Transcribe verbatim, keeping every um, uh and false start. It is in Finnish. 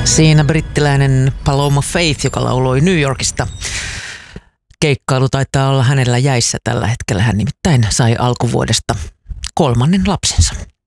Siinä brittiläinen Paloma Faith, joka lauloi New Yorkista. Keikkailu taitaa olla hänellä jäissä tällä hetkellä. Hän nimittäin sai alkuvuodesta kolmannen lapsensa.